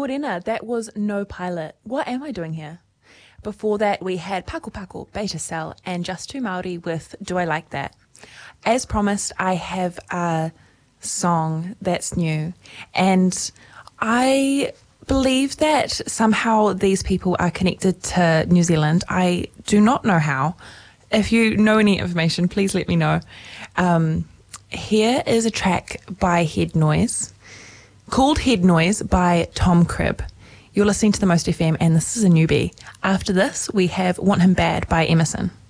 Morena, that was No Pilot. What am I doing here? Before that, we had Paku Paku, Beta Cell, and Just Two Māori with Do I Like That? As promised, I have a song that's new, and I believe that somehow these people are connected to New Zealand. I do not know how. If you know any information, please let me know. Here is a track by Head Noise, called Head Noise by Tom Cribb. You're listening to The Most FM, and this is a newbie. After this, we have Want Him Bad by Emerson.